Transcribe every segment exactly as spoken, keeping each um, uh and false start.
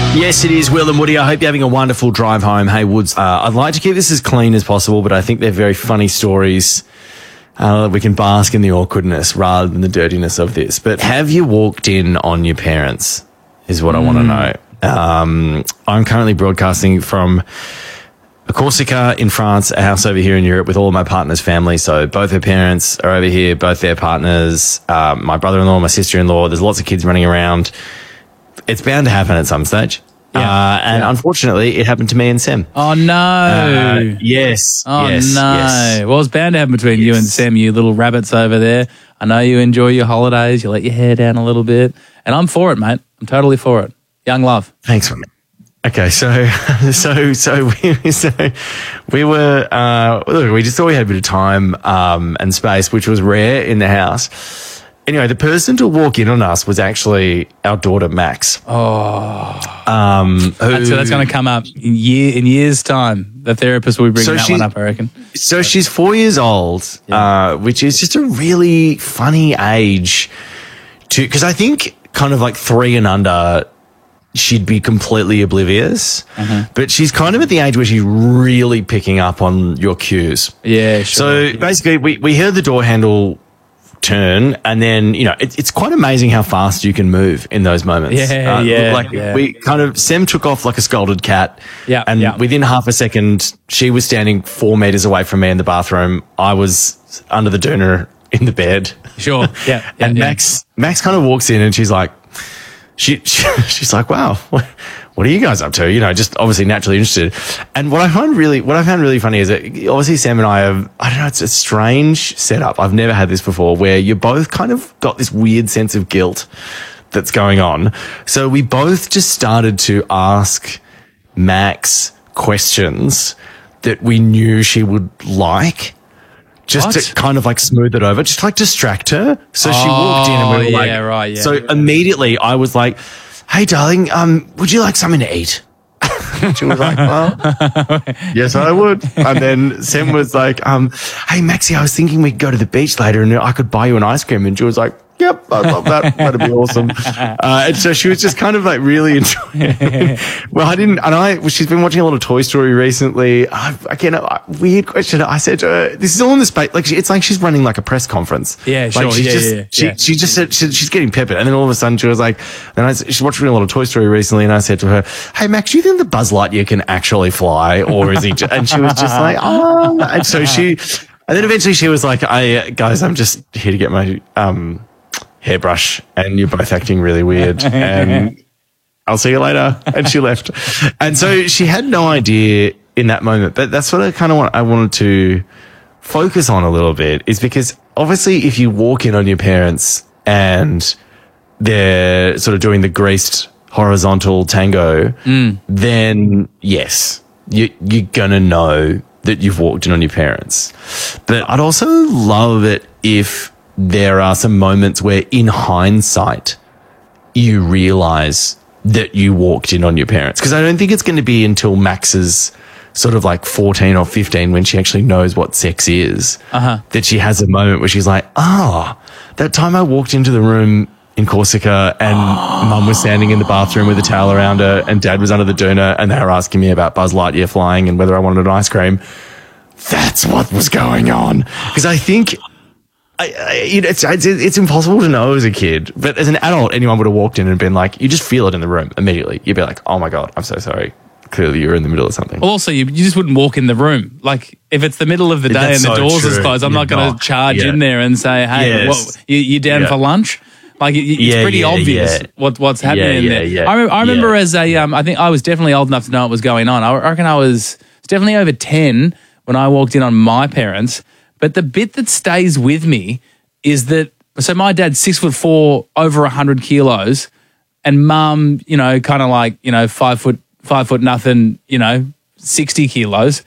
Yes, it is, Will and Woody. I hope you're having a wonderful drive home. Hey, Woods, uh, I'd like to keep this as clean as possible, but I think they're very funny stories. Uh, we can bask in the awkwardness rather than the dirtiness of this. But have you walked in on your parents is what mm. I want to know. Um, I'm currently broadcasting from Corsica in France, a house over here in Europe with all of my partner's family. So both her parents are over here, both their partners, uh, my brother-in-law, my sister-in-law. There's lots of kids running around. It's bound to happen at some stage. Yeah. Uh, and yeah. unfortunately, it happened to me and Sam. Oh, no. Uh, yes. Oh, yes, no. Yes. Well, it's bound to happen between yes. you and Sam, you little rabbits over there. I know you enjoy your holidays. You let your hair down a little bit. And I'm for it, mate. I'm totally for it. Young love. Thanks, mate. Okay, so so so we so we were uh, look, we just thought we had a bit of time um, and space, which was rare in the house. Anyway, the person to walk in on us was actually our daughter Max. Oh, um, who, that's, so that's going to come up in year in years' time. The therapist will be bringing so that one up, I reckon. So she's four years old, yeah. uh, which is just a really funny age to because I think kind of like three and under. She'd be completely oblivious, mm-hmm. but she's kind of at the age where she's really picking up on your cues. Yeah, sure. So yeah. basically, we, we heard the door handle turn, and then, you know, it, it's quite amazing how fast you can move in those moments. Yeah, uh, yeah. Like, yeah. we kind of, Sam took off like a scalded cat. Yeah. And yeah. within half a second, she was standing four meters away from me in the bathroom. I was under the doona in the bed. Sure. Yeah. yeah and yeah. Max, Max kind of walks in and she's like, She, she she's like, wow, what, what are you guys up to? You know, just obviously naturally interested. And what I find really, what I found really funny is that obviously Sam and I have, I don't know, it's a strange setup. I've never had this before where you both kind of got this weird sense of guilt that's going on. So we both just started to ask Max questions that we knew she would like. Just what? to kind of like smooth it over, just to like distract her. So oh, she walked in and we were like, yeah, right, yeah. So immediately I was like, hey, darling, um, would you like something to eat? She was like, well, yes, I would. And then Sam was like, um, hey, Maxie, I was thinking we'd go to the beach later and I could buy you an ice cream. And she was like, yep, I love that. That'd be awesome. Uh, and so she was just kind of like really enjoying it. Well, I didn't, and I, well, she's been watching a lot of Toy Story recently. I, again, a weird question. I said to her, this is all in the space, like, it's like she's running like a press conference. Yeah, like sure. She's yeah, just, yeah, she, yeah. she just said, she, she's getting peppered. And then all of a sudden she was like, then I, she's watching a lot of Toy Story recently. And I said to her, hey, Max, do you think the Buzz Lightyear can actually fly? Or is he just, and she was just like, oh, and so she, and then eventually she was like, I, guys, I'm just here to get my, um, hairbrush and you're both acting really weird and I'll see you later. And she left. And so she had no idea in that moment, but that's what I kind of want, I wanted to focus on a little bit is because obviously if you walk in on your parents and they're sort of doing the greased horizontal tango, mm. then yes, you, you're going to know that you've walked in on your parents. But I'd also love it if there are some moments where in hindsight you realize that you walked in on your parents. Because I don't think it's going to be until Max's sort of like fourteen or fifteen when she actually knows what sex is uh-huh. that she has a moment where she's like, ah, oh, that time I walked into the room in Corsica and oh. Mum was standing in the bathroom with a towel around her and Dad was under the doona and they were asking me about Buzz Lightyear flying and whether I wanted an ice cream. That's what was going on. Because I think... I, I, it's, it's it's impossible to know as a kid, but as an adult, anyone would have walked in and been like, you just feel it in the room immediately. You'd be like, oh my God, I'm so sorry. Clearly you're in the middle of something. Well, also, you, you just wouldn't walk in the room. Like, if it's the middle of the day That's and the so doors true. are closed, I'm You're not going to charge yeah. in there and say, hey, yes. what, you, you down yeah. for lunch? Like, it, it's yeah, pretty yeah, obvious yeah. what what's happening yeah, in yeah, there. Yeah, I, re- I remember yeah. as a, um, I think I was definitely old enough to know what was going on. I reckon I was definitely over ten when I walked in on my parents. But the bit that stays with me is that, so my dad's six foot four, over a hundred kilos, and mum, you know, kind of like, you know, five foot, five foot nothing, you know, sixty kilos.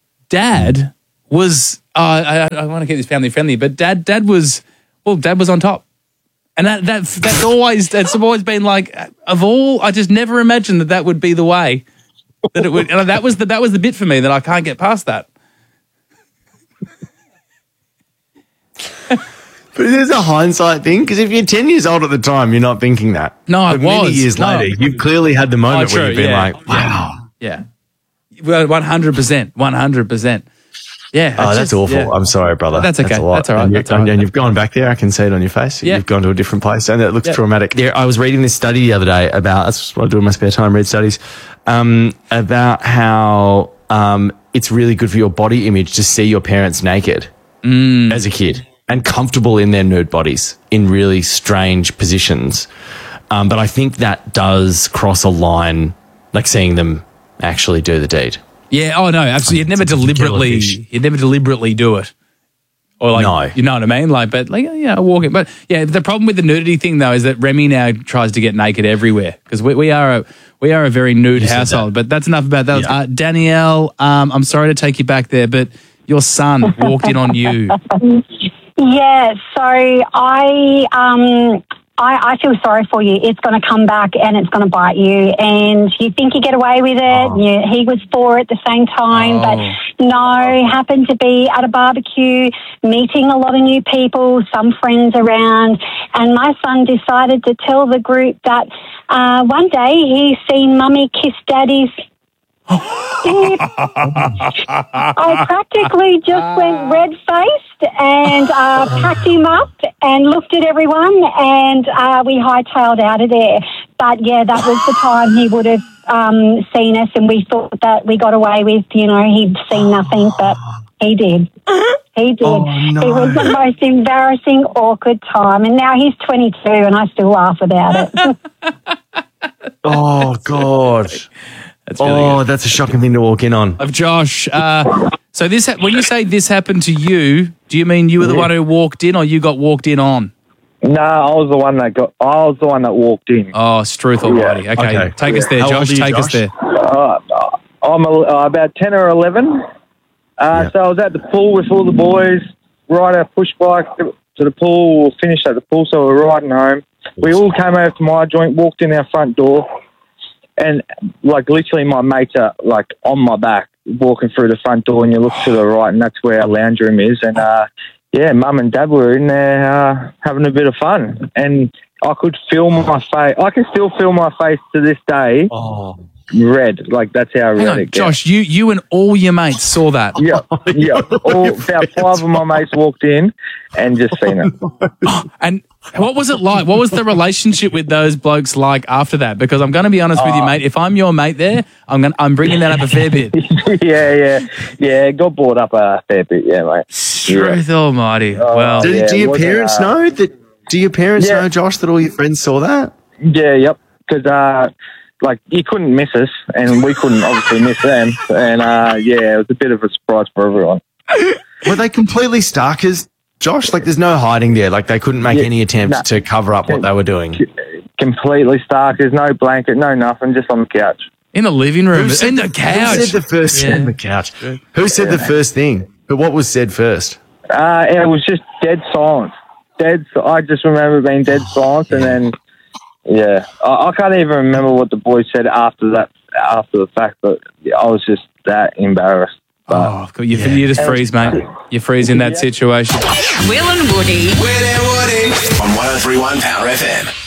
Dad was, uh, I, I want to keep this family friendly, but dad, dad was, well, dad was on top. And that, that, that's always, that's always been like, of all, I just never imagined that that would be the way that it would, and that was the, that was the bit for me that I can't get past that. But there's a hindsight thing, because if you're ten years old at the time, you're not thinking that. No, I but many was. years No. later, you've clearly had the moment Oh, where you've been yeah, like, wow. Yeah. yeah. Well, one hundred percent. one hundred percent. Yeah. Oh, it's that's just- awful. yeah. I'm sorry, brother. That's okay. a lot. That's all right. And, you, That's all right. and you've gone back there. I can see it on your face. Yeah. You've gone to a different place, and it looks Yeah. traumatic. There, I was reading this study the other day about, that's what I do in my spare time, read studies, um, about how um, it's really good for your body image to see your parents naked Mm. as a kid and comfortable in their nude bodies in really strange positions. Um, but I think that does cross a line, like seeing them actually do the deed. Yeah. Oh no, absolutely. You'd never It's a killer deliberately, fish. you'd never deliberately do it. Or like, No. you know what I mean? Like, but like, yeah, walking. But yeah, the problem with the nudity thing though is that Remy now tries to get naked everywhere because we, we are a we are a very nude You said household. that. But that's enough about that. Yeah. Uh, Danielle, um, I'm sorry to take you back there, but your son walked in on you. Yeah, so I um I, I feel sorry for you. It's going to come back and it's going to bite you, and you think you get away with it. Oh. You, he was for it at the same time, Oh. but no, happened to be at a barbecue, meeting a lot of new people, some friends around, and my son decided to tell the group that uh, one day he's seen Mummy kiss Daddy's. I practically just went red-faced and uh, packed him up and looked at everyone, and uh, we hightailed out of there. But yeah, that was the time he would have um, seen us, and we thought that we got away with, you know, he'd seen nothing, but he did. He did. Oh, no. It was the most embarrassing, awkward time, and now he's twenty-two, and I still laugh about it. Oh, God. That's really Oh, good. that's a shocking thing to walk in on. Of Josh. Uh, so this, ha- when you say this happened to you, do you mean you were the one who walked in, or you got walked in on? No, I was the one that got. I was the one that walked in. Oh, Struth Almighty. Okay, Okay. take us there, How old Josh. are you, Take us Josh? there. Uh, I'm a, uh, about ten or eleven. Uh, Yeah. So I was at the pool with all the boys. Ride our push bike to the pool. Finished at the pool, so we we're riding home. We all came over to my joint, walked in our front door, and like literally, my mates are like on my back, walking through the front door, and you look to the right, and that's where our lounge room is. And uh, yeah, Mum and Dad were in there uh, having a bit of fun, and I could feel my face. I can still feel my face to this day. Oh. Red, like that's how Hang red on, it gets. Josh, you, you and all your mates saw that. Yeah, yeah. All, about five of my mates walked in and just seen it. And what was it like? What was the relationship with those blokes like after that? Because I'm going to be honest with you, mate. If I'm your mate there, I'm going I'm bringing that up a fair bit. yeah, yeah, yeah. It got brought up a fair bit, yeah, mate. Truth Almighty. Well, Do, Yeah, do it your wasn't, parents uh, know that? Do your parents Yeah. know, Josh, that all your friends saw that? Yeah, yep. Because uh, like you couldn't miss us, and we couldn't obviously miss them, and uh, yeah, it was a bit of a surprise for everyone. Were they completely starkers, Josh? Like, there's no hiding there. Like, they couldn't make Yeah, any attempt no. to cover up what they were doing. Completely stark. There's no blanket, no nothing, just on the couch. in the living room, said in the couch. Who said the first Yeah. in the couch? Who said the first thing? But what was said first? Uh, it was just dead silence. Dead. I just remember being dead silence, and then yeah, I, I can't even remember what the boys said after that. After the fact, but yeah, I was just that embarrassed. But Oh, God, you, you just freeze, mate. You freeze in that situation. Will and Woody. Will and Woody on one oh three one Power F M.